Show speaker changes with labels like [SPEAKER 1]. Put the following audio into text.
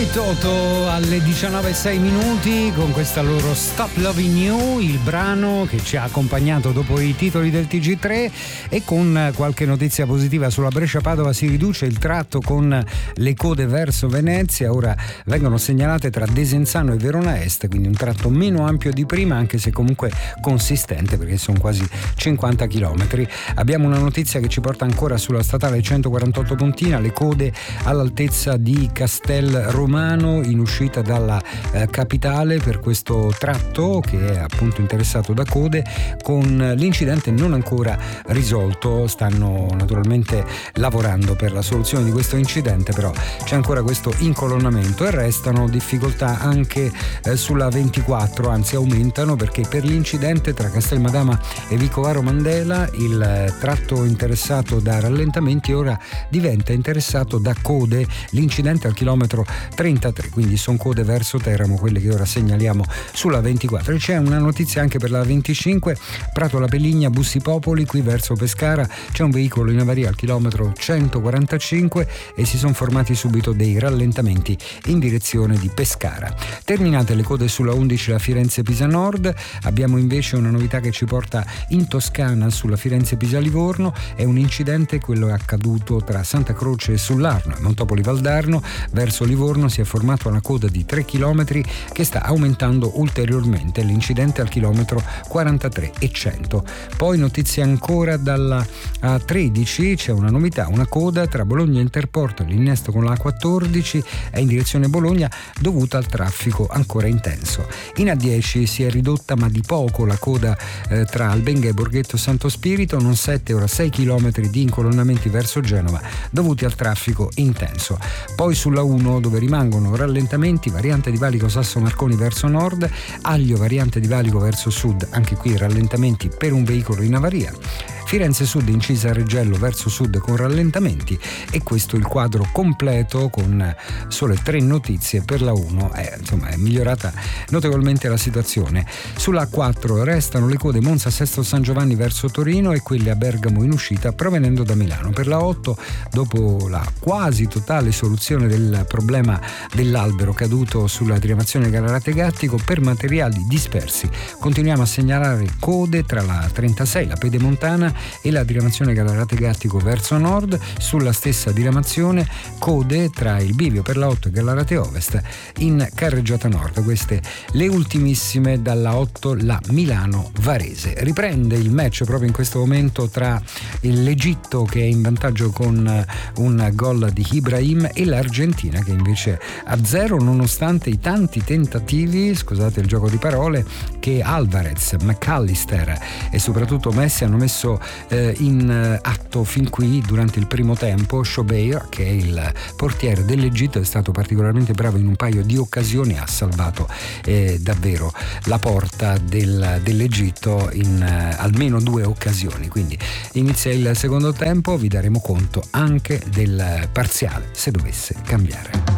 [SPEAKER 1] Toto alle 19:06 minuti con questa loro Stop Loving You, il brano che ci ha accompagnato dopo i titoli del TG3, e con qualche notizia positiva sulla Brescia-Padova. Si riduce il tratto con le code verso Venezia, ora vengono segnalate tra Desenzano e Verona Est, quindi un tratto meno ampio di prima, anche se comunque consistente perché sono quasi 50 km. Abbiamo una notizia che ci porta ancora sulla statale 148 Pontina, le code all'altezza di Castel Romano in uscita dalla capitale per questo tratto che è appunto interessato da code, con l'incidente non ancora risolto. Stanno naturalmente lavorando per la soluzione di questo incidente, però c'è ancora questo incolonnamento e restano difficoltà anche sulla 24, anzi aumentano, perché per l'incidente tra Castelmadama e Vicovaro Mandela il tratto interessato da rallentamenti ora diventa interessato da code. L'incidente al chilometro 33, quindi sono code verso Teramo, quelle che ora segnaliamo sulla 24. E c'è una notizia anche per la 25, Prato La Peligna, Bussi Popoli, qui verso Pescara c'è un veicolo in avaria al chilometro 145 e si sono formati subito dei rallentamenti in direzione di Pescara. Terminate le code sulla 11, la Firenze-Pisa Nord, abbiamo invece una novità che ci porta in Toscana sulla Firenze-Pisa-Livorno. È un incidente, quello è accaduto tra Santa Croce e Sullarno e Montopoli Valdarno. Verso Livorno si è formata una coda di 3 km che sta aumentando ulteriormente. L'incidente al chilometro 43 e 100. Poi notizie ancora dalla A13, c'è una novità, una coda tra Bologna e Interporto, l'innesto con la A14 è in direzione Bologna dovuta al traffico ancora intenso. In A10 si è ridotta ma di poco la coda tra Albenga e Borghetto Santo Spirito, non 7 ora 6 km di incolonnamenti verso Genova dovuti al traffico intenso. Poi sulla 1, dove rimangono rallentamenti, variante di Valico Sasso Marconi verso nord, Aglio variante di Valico verso sud, anche qui rallentamenti per un veicolo in avaria. Firenze Sud incisa a Reggello verso sud con rallentamenti, e questo il quadro completo con sole 3 notizie per la 1. Insomma è migliorata notevolmente la situazione. Sulla A4 restano le code Monza Sesto San Giovanni verso Torino e quelle a Bergamo in uscita provenendo da Milano. Per la 8, dopo la quasi totale soluzione del problema dell'albero caduto sulla diramazione Gallarate Gattico, per materiali dispersi continuiamo a segnalare code tra la 36, la Pedemontana, e la diramazione Gallarate Gattico verso nord. Sulla stessa diramazione code tra il bivio per la 8 e Gallarate Ovest in carreggiata nord. Queste le ultimissime dalla 8, la Milano Varese. Riprende il match proprio in questo momento tra l'Egitto, che è in vantaggio con un gol di Ibrahim, e l'Argentina che invece a 0 nonostante i tanti tentativi, scusate il gioco di parole, che Alvarez, McAllister e soprattutto Messi hanno messo in atto fin qui durante il primo tempo. Shobeir, che è il portiere dell'Egitto, è stato particolarmente bravo in un paio di occasioni, ha salvato davvero la porta dell'Egitto in almeno 2 occasioni. Quindi inizia il secondo tempo, vi daremo conto anche del parziale se dovesse cambiare.